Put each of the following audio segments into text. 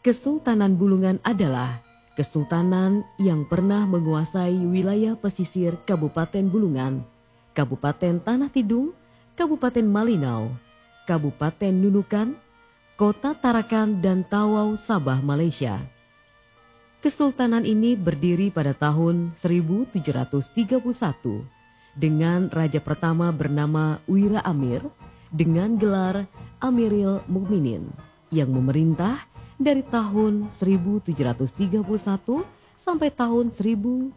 Kesultanan Bulungan adalah kesultanan yang pernah menguasai wilayah pesisir Kabupaten Bulungan, Kabupaten Tanah Tidung, Kabupaten Malinau, Kabupaten Nunukan, Kota Tarakan dan Tawau, Sabah, Malaysia. Kesultanan ini berdiri pada tahun 1731 dengan raja pertama bernama Wira Amir dengan gelar Amiril Mukminin yang memerintah dari tahun 1731 sampai tahun 1777.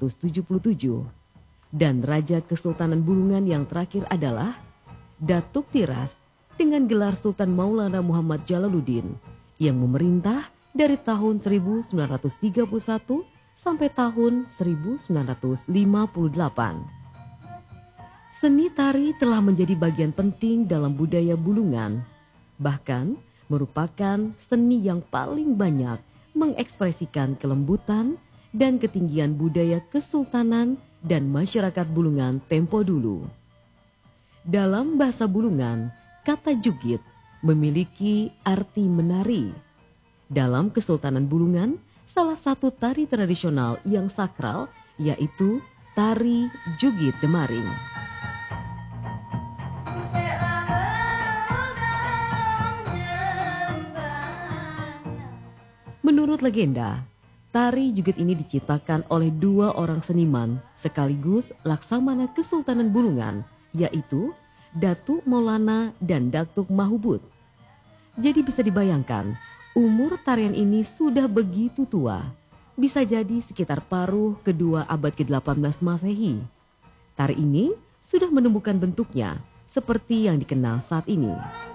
Dan Raja Kesultanan Bulungan yang terakhir adalah Datuk Tiras dengan gelar Sultan Maulana Muhammad Jalaluddin yang memerintah dari tahun 1931 sampai tahun 1958. Seni tari telah menjadi bagian penting dalam budaya Bulungan, bahkan merupakan seni yang paling banyak mengekspresikan kelembutan dan ketinggian budaya kesultanan dan masyarakat Bulungan tempo dulu. Dalam bahasa Bulungan, kata jugit memiliki arti menari. Dalam Kesultanan Bulungan, salah satu tari tradisional yang sakral yaitu tari Jugit Demaring. Menurut legenda, tari Jugit ini diciptakan oleh dua orang seniman sekaligus Laksamana Kesultanan Bulungan, yaitu Datuk Maulana dan Datuk Mahubud. Jadi bisa dibayangkan, umur tarian ini sudah begitu tua, bisa jadi sekitar paruh kedua abad ke-18 Masehi. Tari ini sudah menemukan bentuknya seperti yang dikenal saat ini.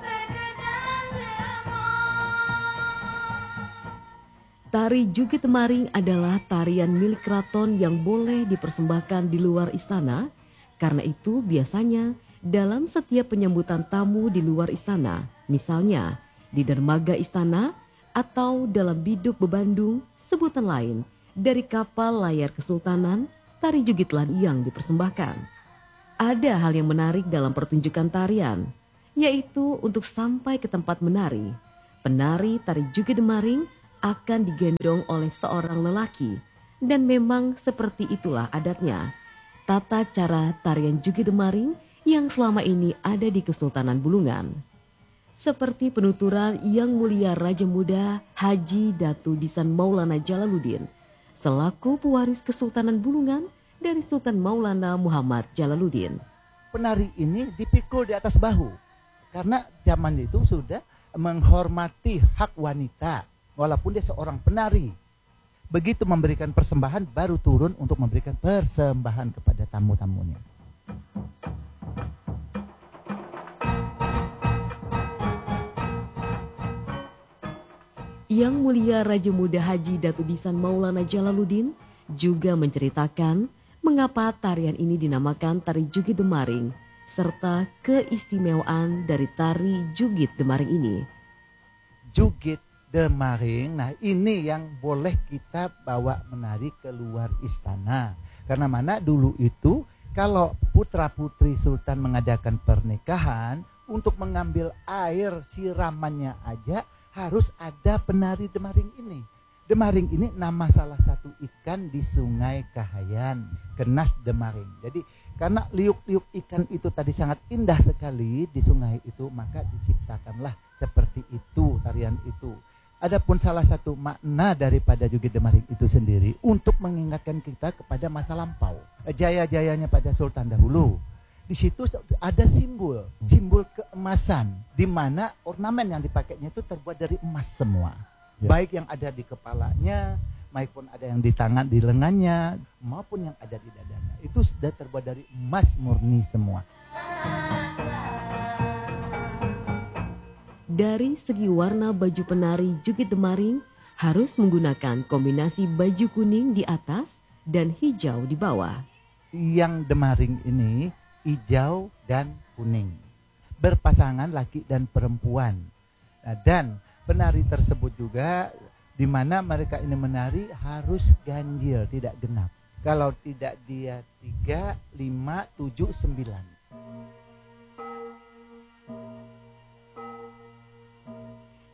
Tari Jugit Demaring adalah tarian milik keraton yang boleh dipersembahkan di luar istana. Karena itu biasanya dalam setiap penyambutan tamu di luar istana, misalnya di dermaga istana atau dalam biduk bebandung, sebutan lain dari kapal layar kesultanan, tari jugitlah yang dipersembahkan. Ada hal yang menarik dalam pertunjukan tarian, yaitu untuk sampai ke tempat menari, penari tari Jugit Demaring akan digendong oleh seorang lelaki, dan memang seperti itulah adatnya. Tata cara tarian Jugit Demaring yang selama ini ada di Kesultanan Bulungan. Seperti penuturan Yang Mulia Raja Muda Haji Datu Disan Maulana Jalaluddin selaku pewaris Kesultanan Bulungan dari Sultan Maulana Muhammad Jalaluddin. Penari ini dipikul di atas bahu karena zaman itu sudah menghormati hak wanita. Walaupun dia seorang penari, begitu memberikan persembahan baru turun untuk memberikan persembahan kepada tamu-tamunya. Yang Mulia Raja Muda Haji Datu Disan Maulana Jalaluddin juga menceritakan mengapa tarian ini dinamakan tari Jugit Demaring serta keistimewaan dari tari Jugit Demaring ini. Jugit Demaring, nah ini yang boleh kita bawa menari keluar istana. Karena mana dulu itu kalau putra-putri sultan mengadakan pernikahan, untuk mengambil air siramannya aja harus ada penari Demaring ini. Demaring ini nama salah satu ikan di Sungai Kahayan, Kenas Demaring. Jadi karena liuk-liuk ikan itu tadi sangat indah sekali di sungai itu, maka diciptakanlah seperti itu tarian itu. Adapun salah satu makna daripada Jugit Demaring itu sendiri untuk mengingatkan kita kepada masa lampau, jaya-jayanya pada sultan dahulu. Di situ ada simbol keemasan, di mana ornamen yang dipakainya itu terbuat dari emas semua. Ya. Baik yang ada di kepalanya, maupun ada yang di tangan, di lengannya, maupun yang ada di dadanya. Itu sudah terbuat dari emas murni semua. Dari segi warna baju penari Jugit Demaring harus menggunakan kombinasi baju kuning di atas dan hijau di bawah. Yang Demaring ini hijau dan kuning, berpasangan laki dan perempuan. Nah, dan penari tersebut juga di mana mereka ini menari harus ganjil, tidak genap. Kalau tidak dia 3, 5, 7, 9.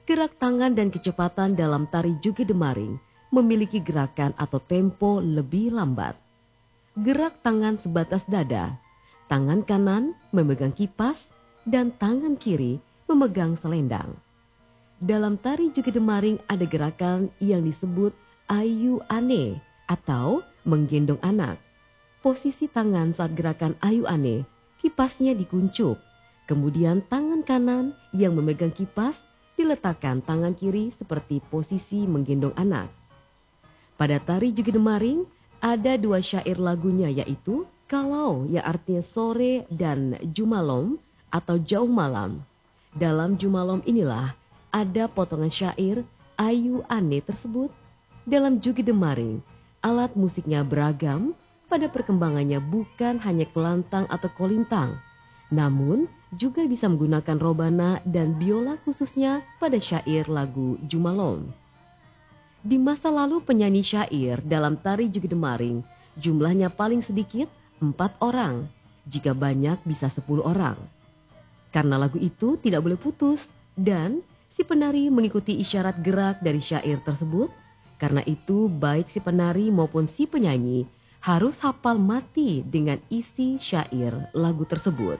Gerak tangan dan kecepatan dalam tari Jugi Demaring memiliki gerakan atau tempo lebih lambat. Gerak tangan sebatas dada, tangan kanan memegang kipas dan tangan kiri memegang selendang. Dalam tari Jugi Demaring ada gerakan yang disebut ayu ane atau menggendong anak. Posisi tangan saat gerakan ayu ane, kipasnya dikuncup. Kemudian tangan kanan yang memegang kipas diletakkan tangan kiri seperti posisi menggendong anak. Pada tari Jugi Demaring ada 2 syair lagunya, yaitu Kalau yang artinya sore dan Jumalom atau jauh malam. Dalam Jumalom inilah ada potongan syair ayu ane tersebut. Dalam Jugi Demaring, alat musiknya beragam. Pada perkembangannya bukan hanya kelantang atau kolintang, namun juga bisa menggunakan robana dan biola khususnya pada syair lagu Jumalom. Di masa lalu penyanyi syair dalam tari Jugi Demaring jumlahnya paling sedikit 4 orang, jika banyak bisa 10 orang. Karena lagu itu tidak boleh putus dan si penari mengikuti isyarat gerak dari syair tersebut, karena itu baik si penari maupun si penyanyi harus hafal mati dengan isi syair lagu tersebut.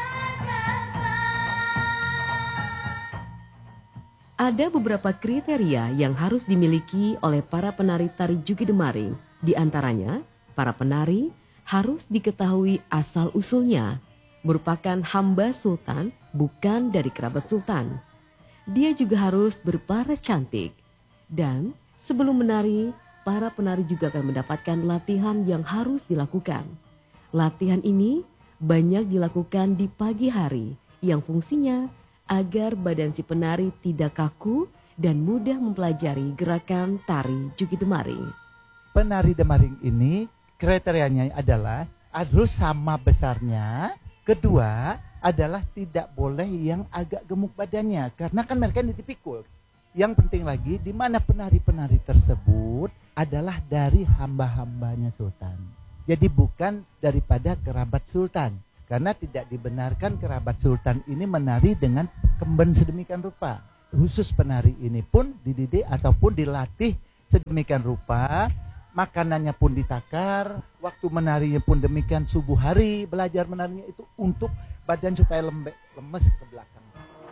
Ada beberapa kriteria yang harus dimiliki oleh para penari tari Jugi Demaring. Di antaranya, para penari harus diketahui asal-usulnya, merupakan hamba sultan, bukan dari kerabat sultan. Dia juga harus berparas cantik. Dan sebelum menari, para penari juga akan mendapatkan latihan yang harus dilakukan. Latihan ini banyak dilakukan di pagi hari, yang fungsinya agar badan si penari tidak kaku dan mudah mempelajari gerakan tari Jugi Demaring. Penari Demaring ini kriterianya adalah harus sama besarnya. Kedua adalah tidak boleh yang agak gemuk badannya, karena kan mereka ini dipikul. Yang penting lagi, di mana penari-penari tersebut adalah dari hamba-hambanya sultan. Jadi bukan daripada kerabat sultan. Karena tidak dibenarkan kerabat sultan ini menari dengan kemben sedemikian rupa. Khusus penari ini pun dididik ataupun dilatih sedemikian rupa. Makanannya pun ditakar, waktu menarinya pun demikian, subuh hari belajar menarinya itu untuk badan supaya lemes ke belakang.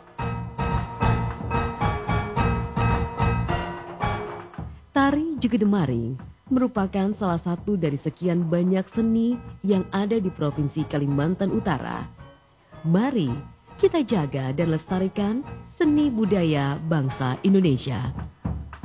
Tari Jugi Demaring merupakan salah satu dari sekian banyak seni yang ada di Provinsi Kalimantan Utara. Mari kita jaga dan lestarikan seni budaya bangsa Indonesia.